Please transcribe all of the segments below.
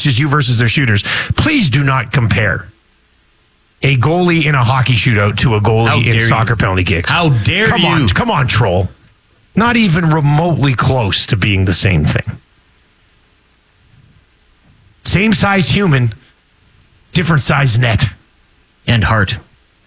is you versus their shooters. Please do not compare a goalie in a hockey shootout to a goalie in soccer penalty kicks. How dare you? Come on, troll. Not even remotely close to being the same thing. Same size human, different size net. And heart.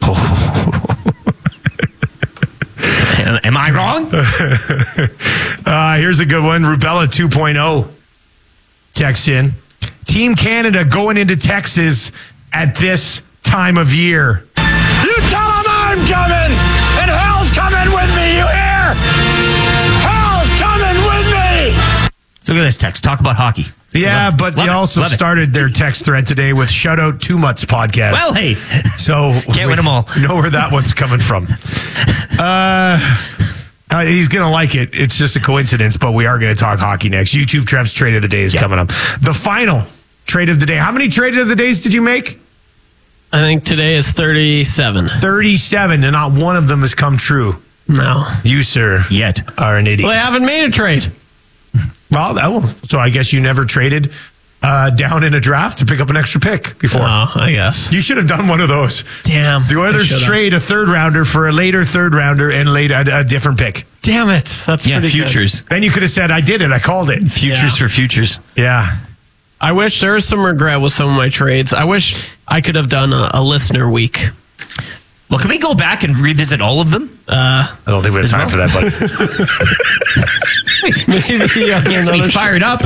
Am I wrong? Here's a good one. Rubella 2.0 texts in. Team Canada going into Texas at this time of year. You tell them I'm coming, and hell's coming with me, you hear? Hell's coming with me! So look at this text. Talk about hockey. Yeah, but they also started their text thread today with shout out Two Mutts podcast. Well, hey. So can't win them all. Know where that one's coming from. He's going to like it. It's just a coincidence, but we are going to talk hockey next. YouTube Trev's trade of the day is coming up. The final trade of the day. How many trade of the days did you make? I think today is 37. 37, and not one of them has come true. No. You, sir, are an idiot. Well, I haven't made a trade. Well, so I guess you never traded down in a draft to pick up an extra pick before. Oh, I guess. You should have done one of those. Damn. The Oilers trade a third rounder for a later third rounder and later a different pick. Damn it. That's pretty futures. Good. Then you could have said, I did it. I called it. Futures for futures. Yeah. I wish there was some regret with some of my trades. I wish I could have done a listener week. Well, can we go back and revisit all of them? I don't think we have time for that, buddy. Maybe gets me fired up.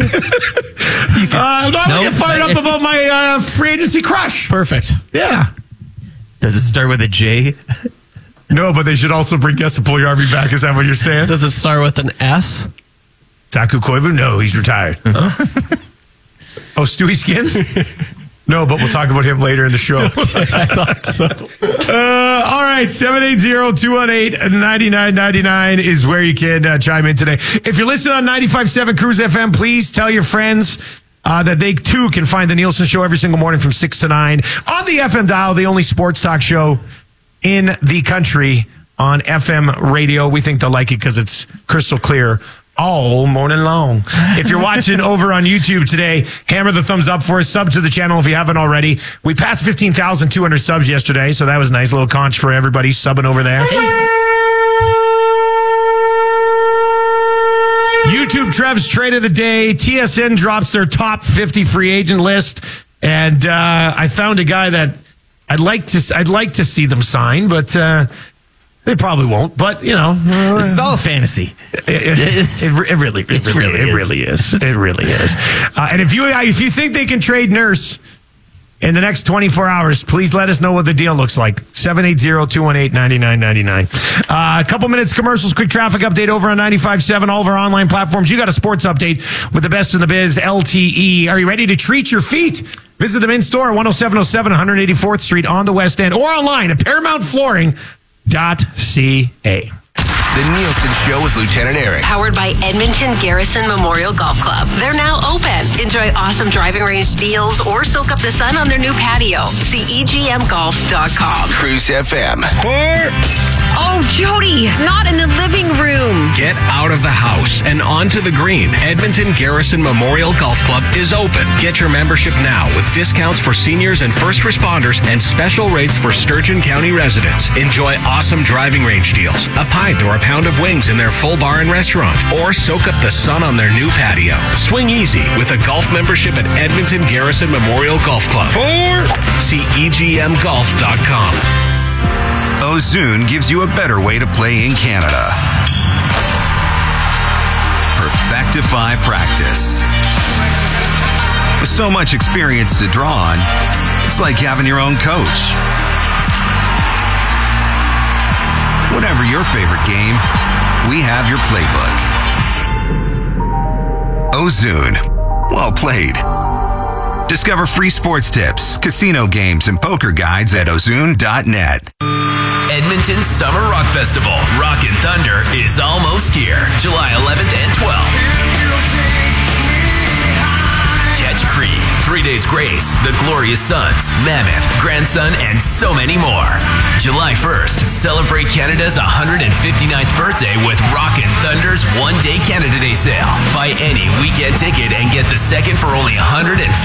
I'm not going to get fired up about my free agency crush. Perfect. Yeah. Does it start with a J? No, but they should also bring Jesse Puljujarvi back. Is that what you're saying? Does it start with an S? Saku Koivu? No, he's retired. Oh, Stewie Skins? No, but we'll talk about him later in the show. I thought so. All right, 780-218-9999 is where you can chime in today. If you're listening on 95.7 Cruise FM, please tell your friends that they too can find the Nielsen Show every single morning from 6 to 9 on the FM dial, the only sports talk show in the country on FM radio. We think they'll like it because it's crystal clear all morning long. If you're watching over on YouTube today, hammer the thumbs up for us. Sub to the channel if you haven't already. We passed 15,200 subs yesterday, so that was nice. A little conch for everybody subbing over there. YouTube Trev's trade of the day. TSN drops their top 50 free agent list, and I found a guy that I'd like to see them sign, but they probably won't, but you know, this is all a fantasy. It really is. It really is. And if you think they can trade Nurse in the next 24 hours, please let us know what the deal looks like. 780-218-9999. A couple minutes commercials, quick traffic update over on 95.7, all of our online platforms. You got a sports update with the best in the biz, LTE. Are you ready to treat your feet? Visit them in store, 10707 184th Street on the West End, or online at ParamountFlooring.ca. The Nielsen Show with Lieutenant Eric. Powered by Edmonton Garrison Memorial Golf Club. They're now open. Enjoy awesome driving range deals or soak up the sun on their new patio. See EGMGolf.com. Cruise FM. Oh, Jody, not in the living room. Get out of the house and onto the green. Edmonton Garrison Memorial Golf Club is open. Get your membership now with discounts for seniors and first responders and special rates for Sturgeon County residents. Enjoy awesome driving range deals, a pint or a pound of wings in their full bar and restaurant, or soak up the sun on their new patio. Swing easy with a golf membership at Edmonton Garrison Memorial Golf Club. See EGMGolf.com. Ozune gives you a better way to play in Canada. Perfectify practice. With so much experience to draw on, it's like having your own coach. Whatever your favorite game, we have your playbook. Ozune. Well played. Discover free sports tips, casino games, and poker guides at ozune.net. Edmonton Summer Rock Festival, Rockin' Thunder, is almost here. July 11th and 12th. Catch Creed, 3 Days Grace, The Glorious Sons, Mammoth, Grandson, and so many more. July 1st, celebrate Canada's 159th birthday with Rockin' Thunder's one-day Canada Day sale. Buy any weekend ticket and get the second for only $150.